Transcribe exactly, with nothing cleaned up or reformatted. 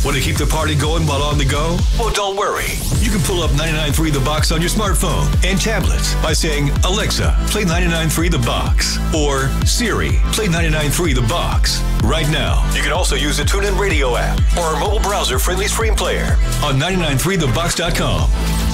Want to keep the party going while on the go? Well, don't worry. You can pull up ninety-nine point three The Box on your smartphone and tablets by saying, Alexa, play ninety-nine point three The Box. Or, Siri, play ninety-nine point three The Box. Right now. You can also use the TuneIn Radio app or our mobile browser-friendly stream player on ninety-nine point three the box dot com.